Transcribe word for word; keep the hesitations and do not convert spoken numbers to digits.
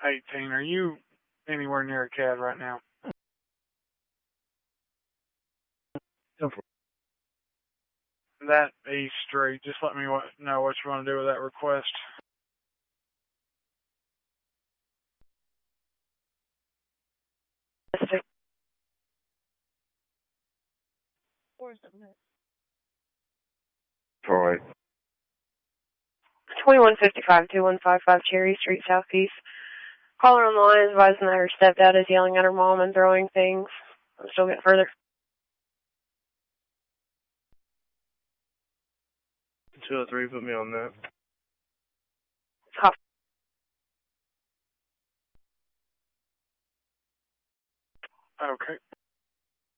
eighteen. Are you anywhere near a C A D right now? That East Street. Just let me know what you want to do with that request. Troy. twenty-one fifty-five, two one five five Cherry Street, Southeast. Caller on the line advising that her stepdad is yelling at her mom and throwing things. I'm still getting further. two oh three, put me on that. Copy. Okay.